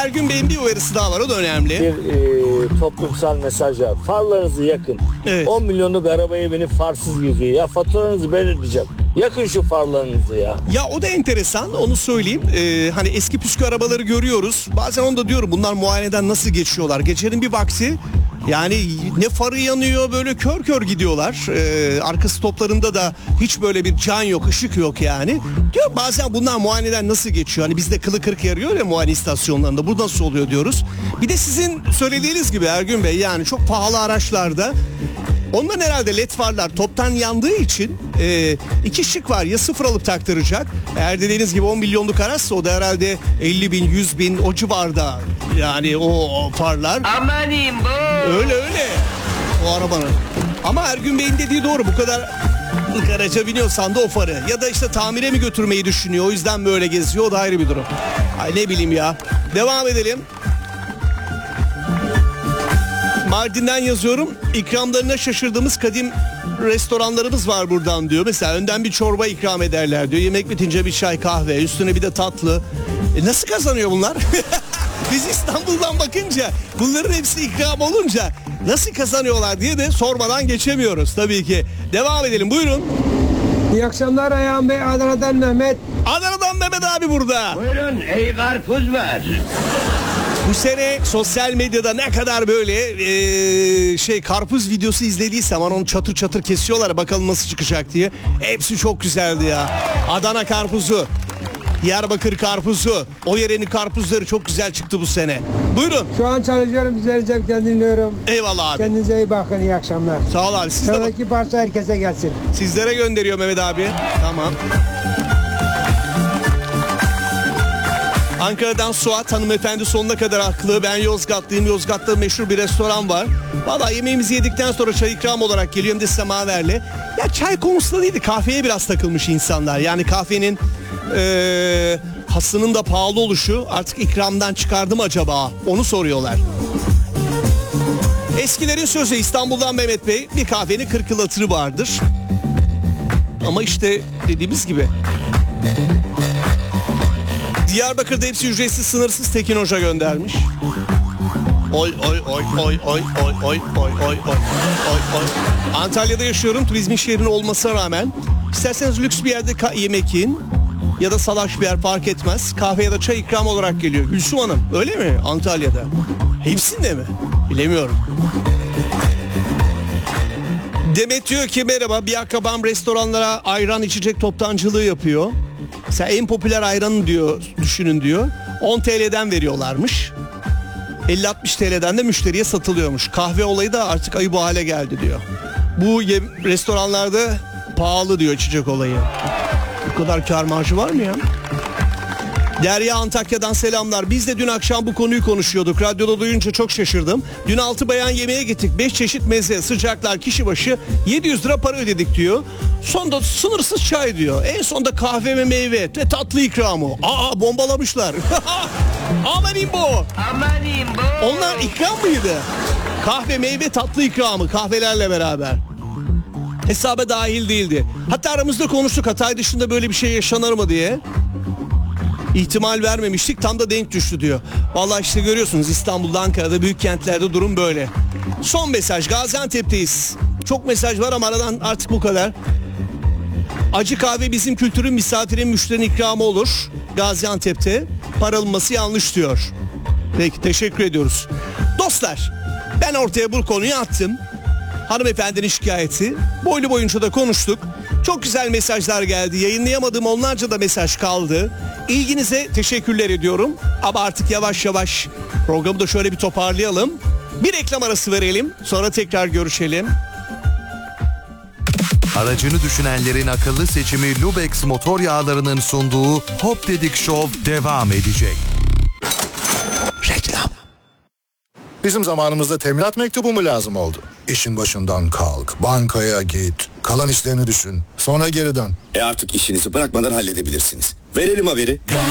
Ergün Bey'in bir uyarısı daha var, o da önemli. Bir toplumsal mesaj var. Farlarınızı yakın. Evet. 10 milyonluk arabaya binip farsız geziyor. Ya faturanızı ben ödeyeceğim. Yakın şu farlarınızı ya. Ya o da enteresan, onu söyleyeyim. Hani eski püskü arabaları görüyoruz. Bazen onu da diyorum, bunlar muayeneden nasıl geçiyorlar? Gecenin bir vakti yani ne farı yanıyor, böyle kör kör gidiyorlar. Arka stoplarında da hiç böyle bir can yok, ışık yok yani. Diyor bazen bunlar muayeneden nasıl geçiyor? Hani bizde kılı kırk yarıyor ya muayene istasyonlarında. Bu nasıl oluyor diyoruz. Bir de sizin söylediğiniz gibi Ergün Bey, yani çok pahalı araçlarda onların herhalde led farlar toptan yandığı için iki şık var. Ya sıfır alıp taktıracak. Eğer dediğiniz gibi 10 milyonluk araçsa o da herhalde 50 bin, 100 bin o civarda. Yani o farlar. Amanim bu. Öyle o arabanın. Ama Ergün Bey'in dediği doğru. Bu kadar araca biniyorsan da o farı. Ya da işte tamire mi götürmeyi düşünüyor. O yüzden böyle geziyor. O da ayrı bir durum. Ay ne bileyim ya. Devam edelim. Mardin'den yazıyorum. İkramlarına şaşırdığımız kadim restoranlarımız var buradan diyor. Mesela önden bir çorba ikram ederler diyor. Yemek bitince bir çay kahve, üstüne bir de tatlı. Nasıl kazanıyor bunlar? Biz İstanbul'dan bakınca bunların hepsi ikram olunca nasıl kazanıyorlar diye de sormadan geçemiyoruz tabii ki. Devam edelim, buyurun. İyi akşamlar Ayhan Bey, Adana'dan Mehmet. Adana'dan Mehmet abi burada. Buyurun, ey karpuz var. Bu sene sosyal medyada ne kadar böyle karpuz videosu izlediysem, onu çatır çatır kesiyorlar bakalım nasıl çıkacak diye. Hepsi çok güzeldi ya. Adana karpuzu, Diyarbakır karpuzu, o yerenin karpuzları çok güzel çıktı bu sene. Buyurun. Şu an çalışıyorum, güzel zevkten dinliyorum. Eyvallah abi. Kendinize iyi bakın, iyi akşamlar. Sağ ol abi. Siz de bak. Sıradaki parça herkese gelsin. Sizlere gönderiyor Mehmet abi. Tamam. Ankara'dan Suat hanımefendi sonuna kadar haklı. Ben Yozgatlıyım. Yozgat'ta meşhur bir restoran var. Vallahi yemeğimizi yedikten sonra çay ikram olarak geliyor, hem de semaverle. Ya çay konusunda değil de kahveye biraz takılmış insanlar. Yani kahvenin hasının da pahalı oluşu artık ikramdan çıkardı mı acaba? Onu soruyorlar. Eskilerin sözü, İstanbul'dan Mehmet Bey, bir kahvenin 40 yıl hatırı vardır. Ama işte dediğimiz gibi Diyarbakır'da hepsi ücretsiz, sınırsız, Tekin Hoca göndermiş. Oy oy oy oy oy oy oy oy oy oy oy. Antalya'da yaşıyorum, turizmin şehri olmasına rağmen isterseniz lüks bir yerde yemek yiyin ya da salaş bir yer fark etmez. Kahve ya da çay ikram olarak geliyor. Gülsüm Hanım öyle mi Antalya'da? Hepsinde mi? Bilemiyorum. Demet diyor ki merhaba, bir akrabam restoranlara ayran içecek toptancılığı yapıyor. Mesela en popüler ayranı diyor, düşünün diyor, 10 TL'den veriyorlarmış. 50-60 TL'den de müşteriye satılıyormuş. Kahve olayı da artık ayıp bu hale geldi diyor. Bu restoranlarda pahalı diyor içecek olayı. Bu kadar kar marjı var mı ya? Derya Antakya'dan selamlar. Biz de dün akşam bu konuyu konuşuyorduk. Radyoda duyunca çok şaşırdım. Dün 6 bayan yemeğe gittik. 5 çeşit meze, sıcaklar, kişi başı 700 lira para ödedik diyor. Sonda sınırsız çay diyor. En sonda kahve ve meyve ve tatlı ikramı. Aa, bombalamışlar. Amanim bu. Amanim bu. Onlar ikram mıydı? Kahve, meyve, tatlı ikramı kahvelerle beraber. Hesaba dahil değildi. Hatta aramızda konuştuk, Hatay dışında böyle bir şey yaşanır mı diye. İhtimal vermemiştik, tam da denk düştü diyor. Vallahi işte görüyorsunuz, İstanbul'da, Ankara'da, büyük kentlerde durum böyle. Son mesaj, Gaziantep'teyiz. Çok mesaj var ama aradan artık bu kadar. Acı kahve bizim kültürün, misafirin, müşterinin ikramı olur. Gaziantep'te para alınması yanlış diyor. Peki, teşekkür ediyoruz. Dostlar, ben ortaya bu konuyu attım. Hanımefendinin şikayeti. Boylu boyunca da konuştuk. Çok güzel mesajlar geldi. Yayınlayamadığım onlarca da mesaj kaldı. İlginize teşekkürler ediyorum. Ama artık yavaş yavaş programı da şöyle bir toparlayalım. Bir reklam arası verelim. Sonra tekrar görüşelim. Aracını düşünenlerin akıllı seçimi Lubex motor yağlarının sunduğu Hop Dedik Show devam edecek. Reklam. Bizim zamanımızda teminat mektubu mu lazım oldu? İşin başından kalk, bankaya git, kalan işlerini düşün, sonra geri dön. Artık işinizi bırakmadan halledebilirsiniz. Verelim haberi.